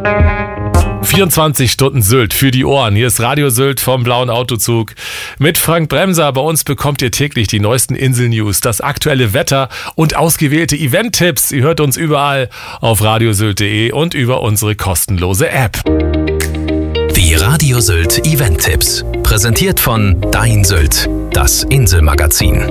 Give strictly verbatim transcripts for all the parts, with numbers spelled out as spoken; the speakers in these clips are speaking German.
vierundzwanzig Stunden Sylt für die Ohren. Hier ist Radio Sylt vom Blauen Autozug mit Frank Bremser. Bei uns bekommt ihr täglich die neuesten Insel-News, das aktuelle Wetter und ausgewählte Event-Tipps. Ihr hört uns überall auf radiosylt punkt de und über unsere kostenlose App. Die Radio Sylt Event-Tipps. Präsentiert von Dein Sylt, das Inselmagazin.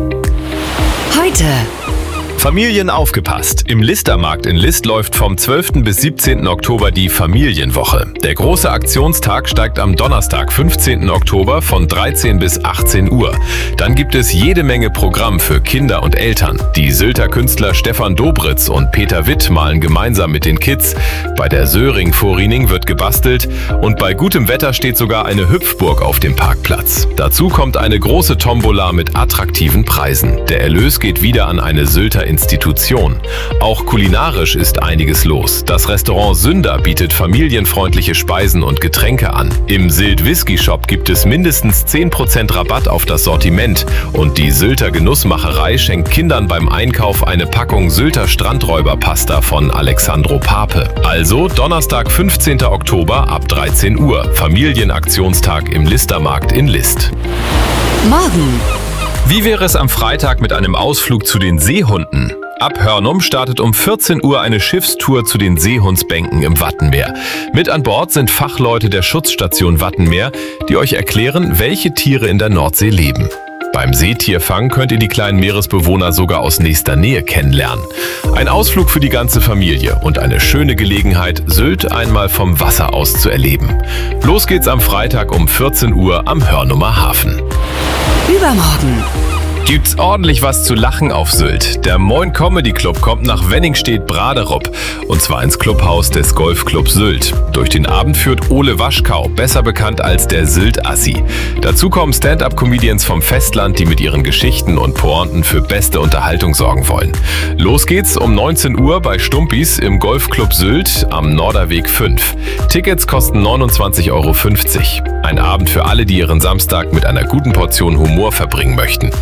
Heute. Familien aufgepasst! Im Listermarkt in List läuft vom zwölften bis siebzehnten Oktober die Familienwoche. Der große Aktionstag steigt am Donnerstag, fünfzehnten Oktober von dreizehn bis achtzehn Uhr. Dann gibt es jede Menge Programm für Kinder und Eltern. Die Sylter Künstler Stefan Dobritz und Peter Witt malen gemeinsam mit den Kids. Bei der Söring Vorriening wird gebastelt und bei gutem Wetter steht sogar eine Hüpfburg auf dem Parkplatz. Dazu kommt eine große Tombola mit attraktiven Preisen. Der Erlös geht wieder an eine Sylter Institution. Auch kulinarisch ist einiges los. Das Restaurant Sünder bietet familienfreundliche Speisen und Getränke an. Im Sylt Whisky Shop gibt es mindestens zehn Prozent Rabatt auf das Sortiment und die Sylter Genussmacherei schenkt Kindern beim Einkauf eine Packung Sylter Strandräuberpasta von Alexandro Pape. Also Donnerstag, fünfzehnten Oktober ab dreizehn Uhr. Familienaktionstag im Listermarkt in List. Morgen. Wie wäre es am Freitag mit einem Ausflug zu den Seehunden? Ab Hörnum startet um vierzehn Uhr eine Schiffstour zu den Seehundsbänken im Wattenmeer. Mit an Bord sind Fachleute der Schutzstation Wattenmeer, die euch erklären, welche Tiere in der Nordsee leben. Beim Seetierfang könnt ihr die kleinen Meeresbewohner sogar aus nächster Nähe kennenlernen. Ein Ausflug für die ganze Familie und eine schöne Gelegenheit, Sylt einmal vom Wasser aus zu erleben. Los geht's am Freitag um vierzehn Uhr am Hörnumer Hafen. Übermorgen. Gibt's ordentlich was zu lachen auf Sylt. Der Moin Comedy Club kommt nach Wenningstedt-Braderup und zwar ins Clubhaus des Golfclub Sylt. Durch den Abend führt Ole Waschkau, besser bekannt als der Sylt-Assi. Dazu kommen Stand-up-Comedians vom Festland, die mit ihren Geschichten und Pointen für beste Unterhaltung sorgen wollen. Los geht's um neunzehn Uhr bei Stumpis im Golfclub Sylt am Norderweg fünf. Tickets kosten neunundzwanzig Euro fünfzig. Ein Abend für alle, die ihren Samstag mit einer guten Portion Humor verbringen möchten.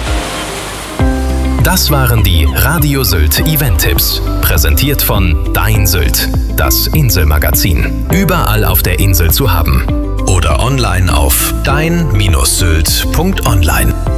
Das waren die Radio Sylt Event-Tipps. Präsentiert von Dein Sylt, das Inselmagazin. Überall auf der Insel zu haben. Oder online auf dein Bindestrich sylt punkt online.